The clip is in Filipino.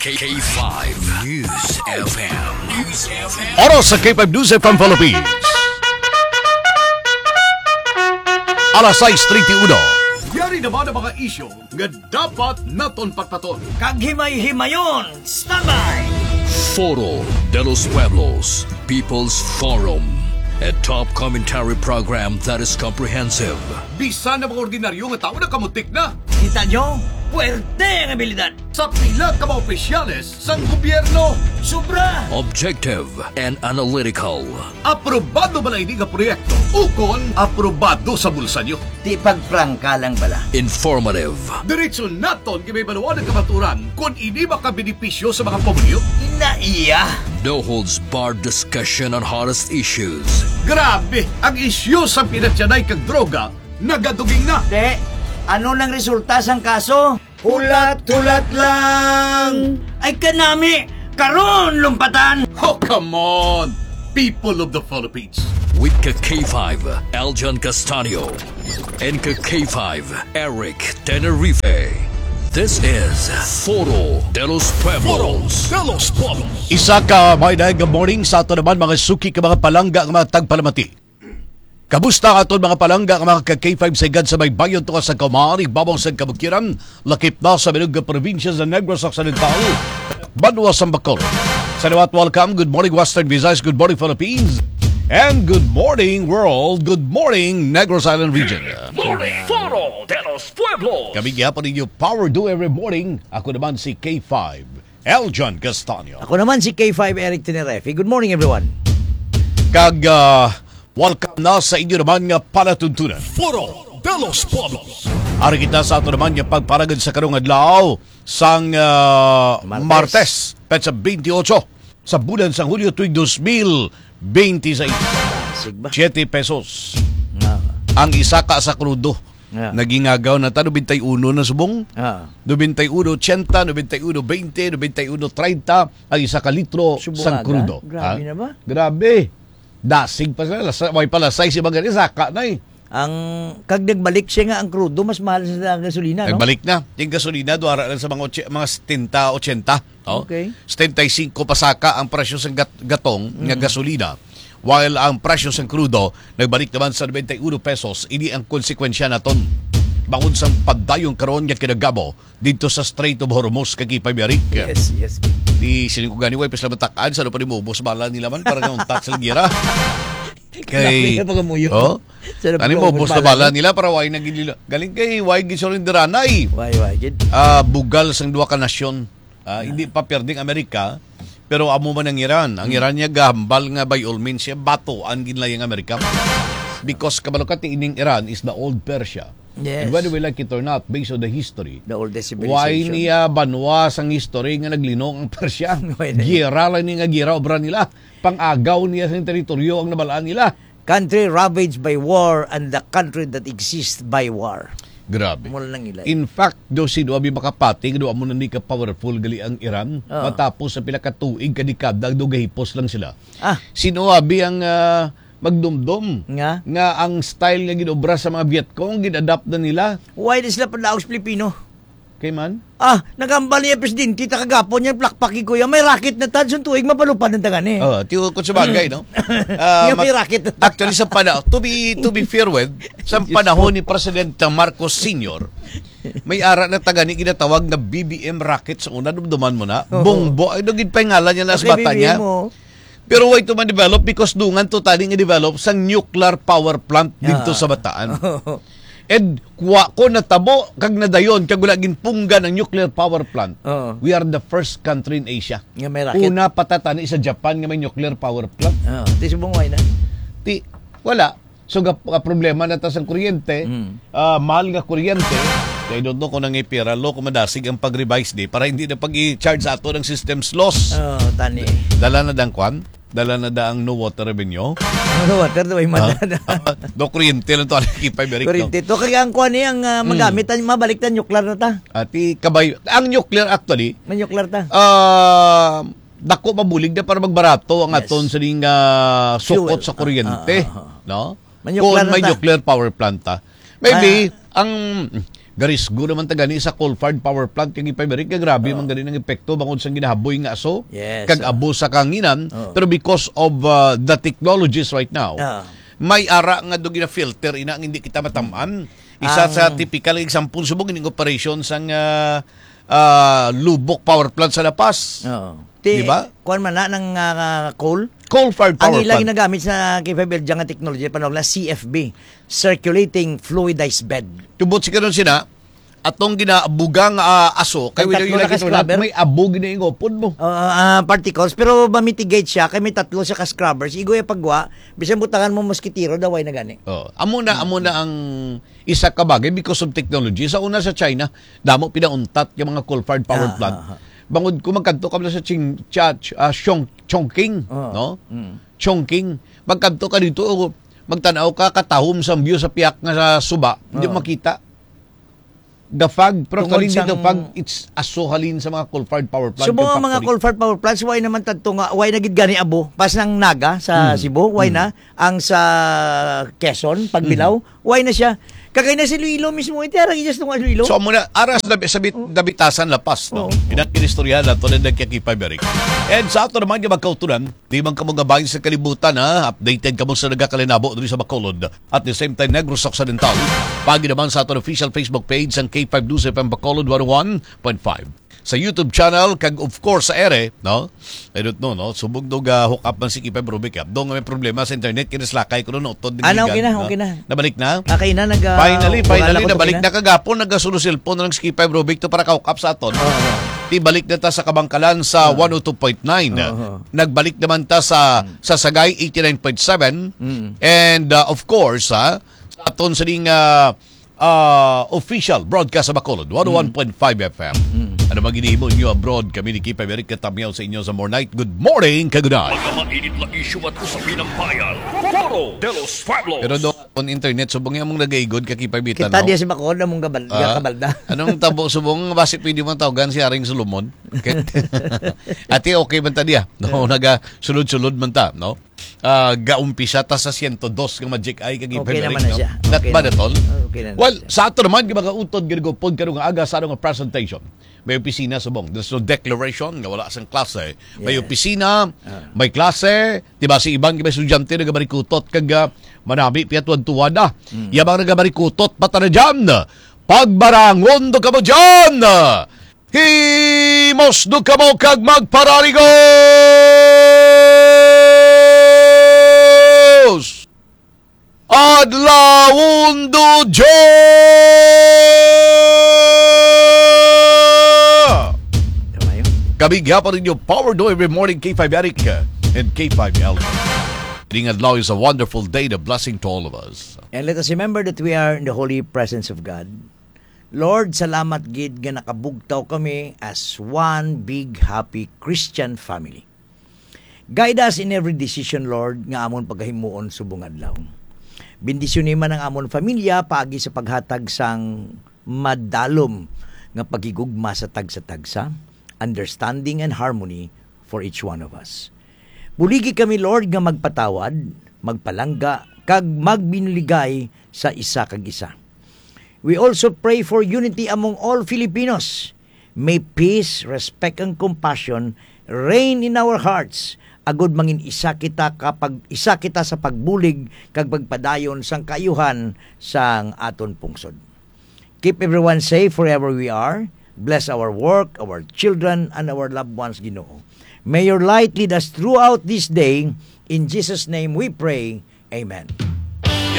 K5 News FM. Oras sa K5 News FM Philippines. Alas 6:31. Yari naman ang mga isyo nga dapat naton patpaton. Kaghimay-himayon, standby! Foro de los Pueblos, People's Forum, a top commentary program that is comprehensive. Bisan na mga ordinaryo nga tao na kamutik na. Kita nyo? Puwerte ang abilidad! Sa pila ka mga opisyales sang gobyerno. Sobra! Objective and analytical. Aprobado ba na ini nga proyekto? Ukon, aprobado sa bulsa nyo. Di pagprangka lang bala. Informative. Diretso naton kay baluan ng kamaturan kung ini makabenepisyo sa mga pamilyo. Inaiya! No holds barred discussion on hottest issues. Grabe! Ang isyu sa pinatyanay kag droga nagaduging na. De, ano nang resulta sang kaso? Hulat-hulat lang! Ay kanami! Karon lumpatan! Oh, come on! People of the Philippines. With K5, Aljon Castanio. And K5, Eric Tenerife. This is Foro de los Pueblos. Isa ka may good morning sa ato naman mga suki ka mga palangga ang mga tagpalamati. Kamusta aton mga palangga ang mga K5 sagad sa may bayon to sa Kamari, babong sa Kabukiran, lakip na sa Minugga Provincia sa Negros Occidental, Banwa Sambacol. Salawat, welcome. Good morning Western Visayas, good morning Philippines, and good morning world, good morning Negros Island Region. Morning Foro de los Pueblos. Kami gyapon ninyo Power Do every morning. Ako naman si K5, Aljon Castanio. Ako naman si K5 Eric Tenerife. Good morning everyone. Kag welcome na sa inyo naman nga palatuntunan. Foro de los Pueblos. Ari kita sa ato naman nga pagparagad sa karong adlaw sang Martes, petsa 28 sa bulan sang Hulyo tuig 2026. Sigba. 7 pesos. Ang isa ka sa krudo. Nagingagaw na ta 91 na subong. 91.80, 91.20, 91.30 ang isa ka litro sang krudo. Grabe na ba? Grabe. Dasig pa sila. May palasay si mga saka na eh. Ang kag nagbalik siya nga ang krudo, mas mahal sa gasolina, no? Nagbalik na. Yung gasolina, duwara lang sa mga 70-80. Oh? Okay. 75 pasaka ang presyo sa gatong nga gasolina. While ang presyo sa krudo, nagbalik naman sa 91 pesos. Ini ang konsekwensya naton. Bangod sa padayong karon nga kinagabo dito sa Strait of Hormuz kagipay Amerik. Yes. Di sining ko gani way pes takaan sa pa ni mubos bala nila man para ng tax sa gira. Kay oh. Ani mo bus na bala nila para way nagilila. Galing kay way gisolinderanay. Why gid. Bugal sang duha ka nasyon. Hindi pa perding Amerika, pero amo man ang Iran. Ang Iran niya gahambal nga by all means siya bato ang ginlayang Amerika. Because kabalukat ining Iran is the old Persia. Yes. And whether we like it or not, based on the history, The oldest civilization. why niya banwas ang history nga naglinong ang Persia? Gira lang niya nga gira obra nila. Pang-agaw niya sa teritoryo ang nabalaan nila. Country ravaged by war and the country that exists by war. Grabe. Mula lang ilay. In fact, do si Duabi makapating, do amo na ni ka powerful gali ang Iran. Matapos sa pila ka tuig kadikada, do gahipos lang sila. Sinuabi ang magdumdum nga ang style nga ginobra sa mga Vietcong ginadapt na nila. Why di sila panlaos Pilipino? Kay man? Nagambal niya presidente ta kagapon niya plakpaki ko yan. May racket na tad tuig mapalupad ng tagan eh. Tiyo ko sa bagay, no? May racket na actually, sa panahon, to be fair with, sa panahon ni President Marcos Sr., may ara na taga ni ginatawag na BBM racket sa una, dumduman mo na. Bongbo, ay naging pangalan niya na sa bata niya. Pero why to man-develop? Because dungan to tali nga develop sa nuclear power plant dito sa Bataan. And ko natabo kag nadayon kag wala ginpunggan ang nuclear power plant. We are the first country in Asia. Nga may racket. Una patatani sa Japan nga may nuclear power plant. Di subong why na? Wala. So problema na ta sa kuryente, mahal nga kuryente. I don't know kung nangipira lo kung madasig ang pag-revise di para hindi na pag-i-charge sa ato ng systems loss. Tani. Dala na dang kwan? Dala na da ang no water revenue? No water do ay madada. Do kuryente lang to kipay Amerika. Kuryente to kaya ang kwan ang magamit ang mabaliktad nuclear na ta. Ati kabay ang nuclear actually. May nuclear ta. Dako mabulig na para magbarato ang aton sa ning sukot sa kuryente, no? Kung may nuclear power plant ta. Maybe ang Garisgo naman tagani sa coal-fired power plant kag ipay ka grabe man gani ng epekto bangod sa ginahaboy nga aso Yes, kag abo sa kanginan pero because of the technologies right now may ara nga do gina-filter ina hindi kita matamaan isa sa typical example subong ining operation sang Lubok power plant sa Lapas. Diba? Kuan man na ng coal-fired power ang ilang plant. ginagamit sa kifabel nga technology panahon na CFB, circulating fluidized bed. Tubot si karon sina atong ginaabugang aso kay Ang tatlo wala na ka-scrubber? may abo ginaingopod mo. Particles pero ma-mitigate siya kay may tatlo siya ka scrubbers igoy pagwa bisan butangan mo moskitero daway na gani. Amo na ang isa ka bagay because of technology. Sa una sa China, damo pinauntat yung mga coal-fired power plant. Bangod ko magkanto ka sa Chongqing, no? Chongqing. Magkanto ka dito, magtanaw ka katahom sa view sa piyak nga sa suba, hindi mo makita. Gafag, pero kalin dito pag it's asuhalin sa mga coal-fired power plant. Subo ang mga coal-fired power plants, why naman tanto nga, why nagid gani abo? Pas ng Naga sa Cebu, why na? Ang sa Quezon, Pagbilao, why na siya? Kagay na si Iloilo mismo, iti arang ijas nung Iloilo. So muna, aras na dabitasan Lapas, no? Pinakinistorya na ito na nagkakipay berik. And sa ato naman yung magkautunan, di man kamo gabayin sa kalibutan, ha? Updated kamo sa nagkakalinabo doon sa Bacolod. At the same time, Negros Occidental. Pagi naman sa ato official Facebook page ang K5 News FM Bacolod 101.5. Sa YouTube channel, kag of course sa ere, no? I don't know, no? Subog do hook up man si K5 Rubik. Doon nga may problema sa internet, kinaslakay ko noon, utod. Okay na. Nabalik na? Okay na, Finally, nabalik na kagapon, nagasulo cellphone na ng K5 Rubik to para ka-hook up sa aton. Di balik na ta sa Kabangkalan sa 102.9. Nagbalik naman ta sa Sagay 89.7. And of course, sa aton sa ding official broadcast sa Bacolod 101.5 FM. Ano mag-inihimo nyo abroad, kami ni Kipa Americ katamyaw sa inyo sa more night. Good morning, good night. Mga mainit na issue at usapin ng bayan. Foro de los Pueblos. Pero doon on internet, subong yung mong nagaigod, kakipabitan. Kita diya si Bacolod na mong kabalda. Anong tabo, subong, basit pwede mong tawagan si Aring Solomon. Ati, okay man ta diya. No, naga-sulod-sulod man ta, no? Gaumpisa ta sa 102 ng Magic Eye kag Okay naman no? na siya. Not Okay bad at all. Okay na Well, siya. sa ato naman, mga utod, ginagupod ka nung aga sa anong presentation. May opisina subong. There's no declaration nga wala sang klase. May opisina, may klase, diba si ibang may estudyante na gabarikutot kag manami piyatuan-tuwan na. Yabang na gabarikutot pata na dyan. Pagbarangon do ka mo dyan. Himos do ka mo kag magpararigos. Adlawon do Kabigya pa rin yung Power Do every morning, K5 Eric and K5 L. Being adlaw is a wonderful day, the blessing to all of us. And let us remember that we are in the holy presence of God. Lord, salamat gid nga nakabugtaw kami as one big happy Christian family. Guide us in every decision, Lord, nga amon paghimuon subong adlaw. Bendisyon man ang amon familia paagi sa paghatag sang madalom nga pagigugma sa tagsa-tagsa, understanding and harmony for each one of us. Buligi kami, Lord, nga magpatawad, magpalangga, kag magbinligay sa isa kag isa. We also pray for unity among all Filipinos. May peace, respect, and compassion reign in our hearts. Agud mangin isa kita sa pagbulig kag pagpadayon sang kaayuhan sang aton pungsod. Keep everyone safe wherever we are. Bless our work, our children, and our loved ones, Ginoo. May your light lead us throughout this day. In Jesus' name we pray. Amen.